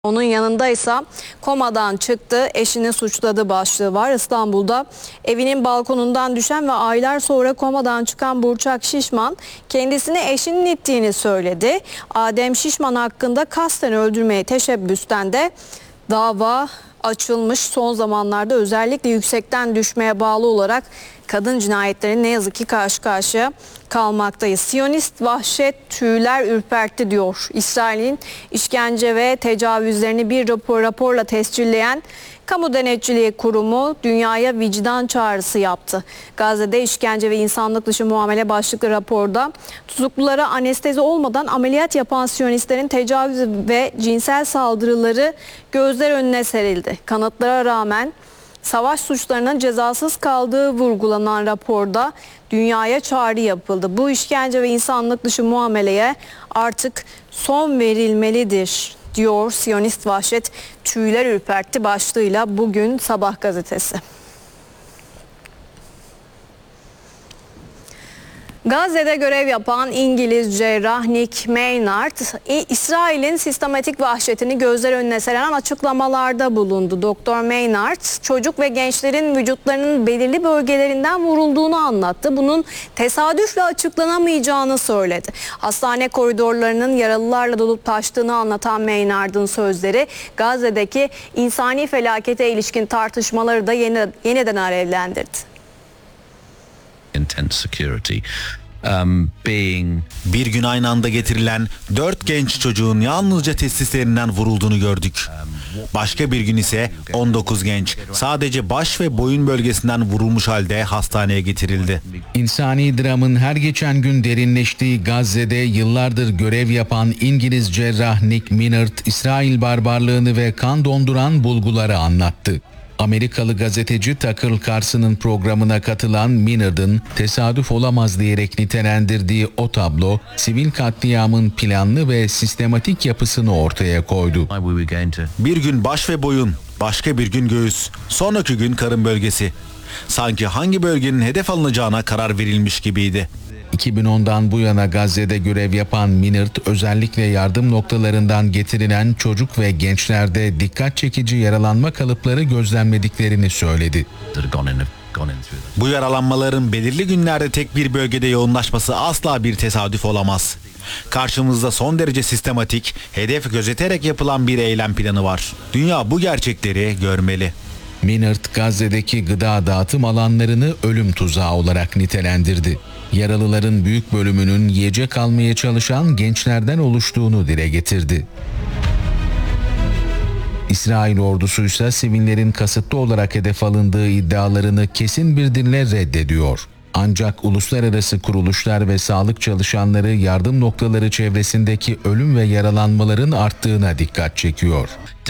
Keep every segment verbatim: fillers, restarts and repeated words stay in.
Onun yanındaysa komadan çıktı, eşini suçladı başlığı var. İstanbul'da evinin balkonundan düşen ve aylar sonra komadan çıkan Burçak Şişman kendisini eşinin ittiğini söyledi. Adem Şişman hakkında kasten öldürmeye teşebbüsten de dava açılmış. Son zamanlarda özellikle yüksekten düşmeye bağlı olarak kadın cinayetlerine ne yazık ki karşı karşıya kalmaktayız. Siyonist vahşet tüyler ürpertti diyor. İsrail'in işkence ve tecavüzlerini bir rapor raporla tescilleyen Kamu Denetçiliği Kurumu dünyaya vicdan çağrısı yaptı. Gazze'de işkence ve insanlık dışı muamele başlıklı raporda tutuklulara anestezi olmadan ameliyat yapan Siyonistlerin tecavüz ve cinsel saldırıları gözler önüne serildi. Kanıtlara rağmen savaş suçlarının cezasız kaldığı vurgulanan raporda dünyaya çağrı yapıldı. Bu işkence ve insanlık dışı muameleye artık son verilmelidir diyor Siyonist vahşet tüyler ürpertti başlığıyla Bugün Sabah gazetesi. Gazze'de görev yapan İngiliz cerrah Nick Maynard, İsrail'in sistematik vahşetini gözler önüne seren açıklamalarda bulundu. Doktor Maynard, çocuk ve gençlerin vücutlarının belirli bölgelerinden vurulduğunu anlattı. Bunun tesadüfle açıklanamayacağını söyledi. Hastane koridorlarının yaralılarla dolup taştığını anlatan Maynard'ın sözleri, Gazze'deki insani felakete ilişkin tartışmaları da yeniden alevlendirdi. Intense security. Um, being... Bir gün aynı anda getirilen dört genç çocuğun yalnızca testislerinden vurulduğunu gördük. Başka bir gün ise on dokuz genç sadece baş ve boyun bölgesinden vurulmuş halde hastaneye getirildi. İnsani dramın her geçen gün derinleştiği Gazze'de yıllardır görev yapan İngiliz cerrah Nick Maynard, İsrail barbarlığını ve kan donduran bulguları anlattı. Amerikalı gazeteci Tucker Carlson'ın programına katılan Maynard'ın tesadüf olamaz diyerek nitelendirdiği o tablo, sivil katliamın planlı ve sistematik yapısını ortaya koydu. Bir gün baş ve boyun, başka bir gün göğüs, sonraki gün karın bölgesi. Sanki hangi bölgenin hedef alınacağına karar verilmiş gibiydi. iki bin ondan bu yana Gazze'de görev yapan Maynard, özellikle yardım noktalarından getirilen çocuk ve gençlerde dikkat çekici yaralanma kalıpları gözlemlediklerini söyledi. Bu yaralanmaların belirli günlerde tek bir bölgede yoğunlaşması asla bir tesadüf olamaz. Karşımızda son derece sistematik, hedef gözeterek yapılan bir eylem planı var. Dünya bu gerçekleri görmeli. Maynard, Gazze'deki gıda dağıtım alanlarını ölüm tuzağı olarak nitelendirdi. Yaralıların büyük bölümünün yiyecek almaya çalışan gençlerden oluştuğunu dile getirdi. İsrail ordusu ise sivillerin kasıtlı olarak hedef alındığı iddialarını kesin bir dille reddediyor. Ancak uluslararası kuruluşlar ve sağlık çalışanları yardım noktaları çevresindeki ölüm ve yaralanmaların arttığına dikkat çekiyor.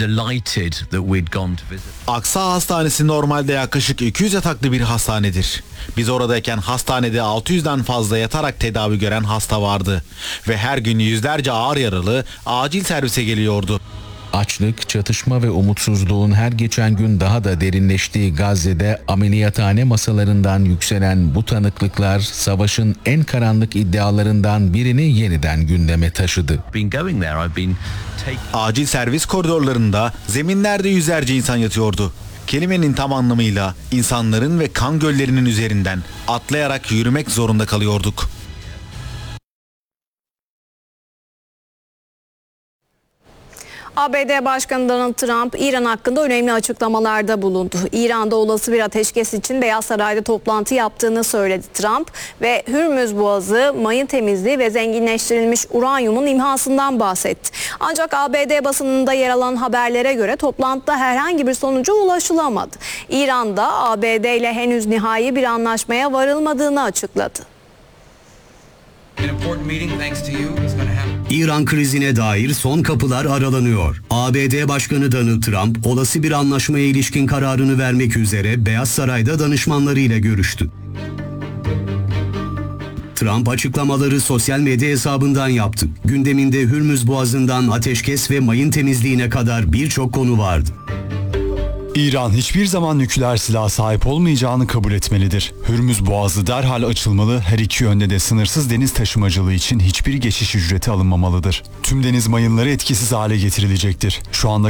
Aksa Hastanesi normalde yaklaşık iki yüz yataklı bir hastanedir. Biz oradayken hastanede altı yüzden fazla yatarak tedavi gören hasta vardı. Ve her gün yüzlerce ağır yaralı acil servise geliyordu. Açlık, çatışma ve umutsuzluğun her geçen gün daha da derinleştiği Gazze'de ameliyathane masalarından yükselen bu tanıklıklar savaşın en karanlık iddialarından birini yeniden gündeme taşıdı. Acil servis koridorlarında zeminlerde yüzlerce insan yatıyordu. Kelimenin tam anlamıyla insanların ve kan göllerinin üzerinden atlayarak yürümek zorunda kalıyorduk. A B D Başkanı Donald Trump, İran hakkında önemli açıklamalarda bulundu. İran'da olası bir ateşkes için Beyaz Saray'da toplantı yaptığını söyledi Trump ve Hürmüz Boğazı, mayın temizliği ve zenginleştirilmiş uranyumun imhasından bahsetti. Ancak A B D basınında yer alan haberlere göre toplantıda herhangi bir sonuca ulaşılamadı. İran'da A B D ile henüz nihai bir anlaşmaya varılmadığını açıkladı. İran krizine dair son kapılar aralanıyor. A B D Başkanı Donald Trump, olası bir anlaşmaya ilişkin kararını vermek üzere Beyaz Saray'da danışmanlarıyla görüştü. Trump açıklamaları sosyal medya hesabından yaptı. Gündeminde Hürmüz Boğazı'ndan ateşkes ve mayın temizliğine kadar birçok konu vardı. İran hiçbir zaman nükleer silaha sahip olmayacağını kabul etmelidir. Hürmüz Boğazı derhal açılmalı, her iki yönde de sınırsız deniz taşımacılığı için hiçbir geçiş ücreti alınmamalıdır. Tüm deniz mayınları etkisiz hale getirilecektir. Şu anda